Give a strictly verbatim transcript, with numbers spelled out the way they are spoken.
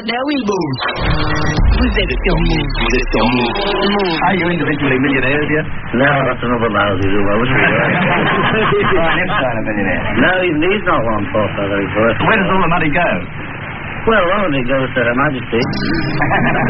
there will move. Vous êtes sur Move. Vous êtes sur Move. Move. Are you individually millionaires yet? No, that's another lousy do. I wish we were. Oh, next time a millionaire. No, even he's not one poor fellow. Where does all the money go? Well, only goes to Her Majesty.